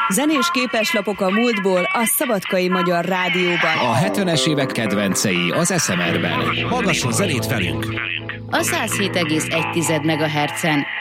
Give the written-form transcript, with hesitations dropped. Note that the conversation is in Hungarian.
Zenés képeslapok a múltból a Szabadkai Magyar Rádióban. A 70-es évek kedvencei az SMR-ben. Hallgasson zenét velünk! A 107,1 MHz-en